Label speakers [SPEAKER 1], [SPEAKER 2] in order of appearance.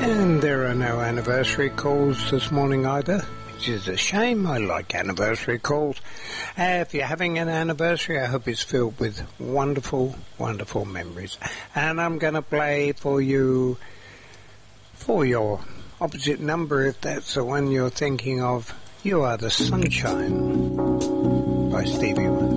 [SPEAKER 1] And there are no anniversary calls this morning either, which is a shame. I like anniversary calls. If you're having an anniversary, I hope it's filled with wonderful, wonderful memories. And I'm going to play for you for your opposite number, if that's the one you're thinking of. You Are the Sunshine by Stevie Wonder.